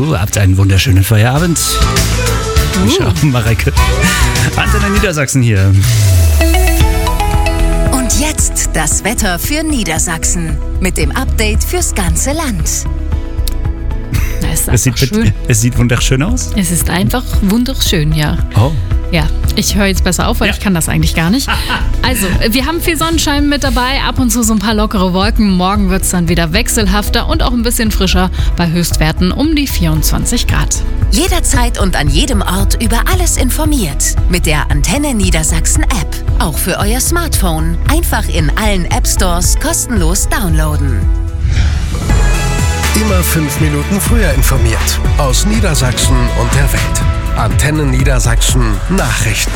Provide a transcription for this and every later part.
habt einen wunderschönen Feierabend. Ciao, Mareike. Antenne Niedersachsen hier. Und jetzt das Wetter für Niedersachsen mit dem Update fürs ganze Land. Es sieht wunderschön aus. Es ist einfach wunderschön, ja. Oh. Ja, ich höre jetzt besser auf, weil ich kann das eigentlich gar nicht. Also, wir haben viel Sonnenschein mit dabei, ab und zu so ein paar lockere Wolken. Morgen wird es dann wieder wechselhafter und auch ein bisschen frischer bei Höchstwerten um die 24 Grad. Jederzeit und an jedem Ort über alles informiert. Mit der Antenne Niedersachsen App. Auch für euer Smartphone. Einfach in allen App-Stores kostenlos downloaden. Immer 5 Minuten früher informiert. Aus Niedersachsen und der Welt. Antenne Niedersachsen Nachrichten.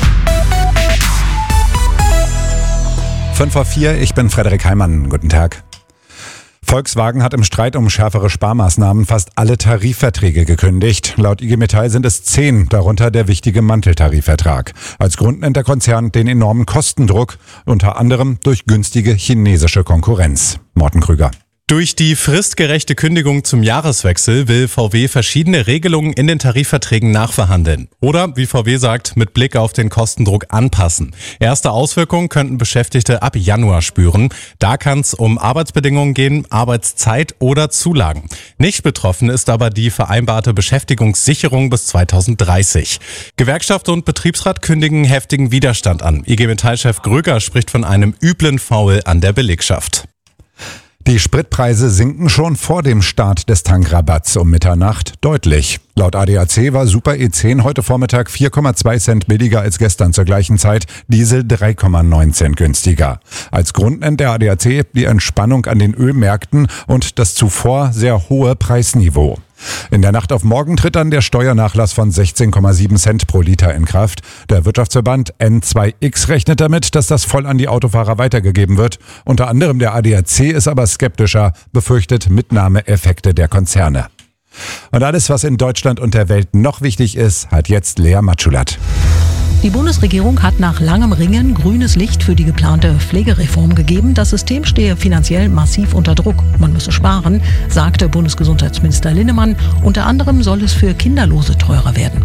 5:04, ich bin Frederik Heimann. Guten Tag. Volkswagen hat im Streit um schärfere Sparmaßnahmen fast alle Tarifverträge gekündigt. Laut IG Metall sind es 10, darunter der wichtige Manteltarifvertrag. Als Grund nennt der Konzern den enormen Kostendruck, unter anderem durch günstige chinesische Konkurrenz. Morten Krüger. Durch die fristgerechte Kündigung zum Jahreswechsel will VW verschiedene Regelungen in den Tarifverträgen nachverhandeln. Oder, wie VW sagt, mit Blick auf den Kostendruck anpassen. Erste Auswirkungen könnten Beschäftigte ab Januar spüren. Da kann es um Arbeitsbedingungen gehen, Arbeitszeit oder Zulagen. Nicht betroffen ist aber die vereinbarte Beschäftigungssicherung bis 2030. Gewerkschaft und Betriebsrat kündigen heftigen Widerstand an. IG Metall-Chef Gröger spricht von einem üblen Foul an der Belegschaft. Die Spritpreise sinken schon vor dem Start des Tankrabatts um Mitternacht deutlich. Laut ADAC war Super E10 heute Vormittag 4,2 Cent billiger als gestern zur gleichen Zeit, Diesel 3,9 Cent günstiger. Als Grund nennt der ADAC die Entspannung an den Ölmärkten und das zuvor sehr hohe Preisniveau. In der Nacht auf morgen tritt dann der Steuernachlass von 16,7 Cent pro Liter in Kraft. Der Wirtschaftsverband N2X rechnet damit, dass das voll an die Autofahrer weitergegeben wird. Unter anderem der ADAC ist aber skeptischer, befürchtet Mitnahmeeffekte der Konzerne. Und alles, was in Deutschland und der Welt noch wichtig ist, hat jetzt Lea Matschulat. Die Bundesregierung hat nach langem Ringen grünes Licht für die geplante Pflegereform gegeben. Das System stehe finanziell massiv unter Druck. Man müsse sparen, sagte Bundesgesundheitsminister Linnemann. Unter anderem soll es für Kinderlose teurer werden.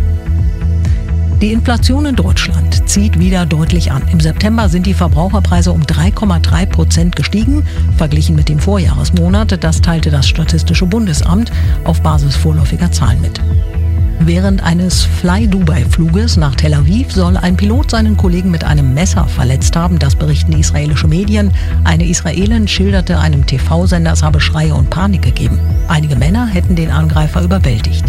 Die Inflation in Deutschland zieht wieder deutlich an. Im September sind die Verbraucherpreise um 3,3% gestiegen, verglichen mit dem Vorjahresmonat. Das teilte das Statistische Bundesamt auf Basis vorläufiger Zahlen mit. Während eines Fly-Dubai-Fluges nach Tel Aviv soll ein Pilot seinen Kollegen mit einem Messer verletzt haben. Das berichten israelische Medien. Eine Israelin schilderte einem TV-Sender, es habe Schreie und Panik gegeben. Einige Männer hätten den Angreifer überwältigt.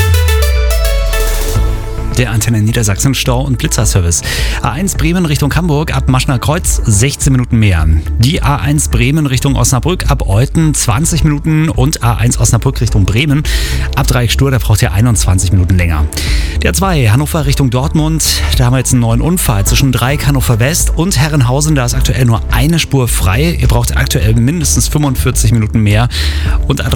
Der Antenne Niedersachsen Stau- und Blitzerservice. A1 Bremen Richtung Hamburg ab Maschner Kreuz 16 Minuten mehr. Die A1 Bremen Richtung Osnabrück ab Olten 20 Minuten und A1 Osnabrück Richtung Bremen ab Dreieck-Stur, da braucht ihr 21 Minuten länger. Der A2 Hannover Richtung Dortmund, da haben wir jetzt einen neuen Unfall zwischen Dreieck Hannover West und Herrenhausen. Da ist aktuell nur eine Spur frei. Ihr braucht aktuell mindestens 45 Minuten mehr. Und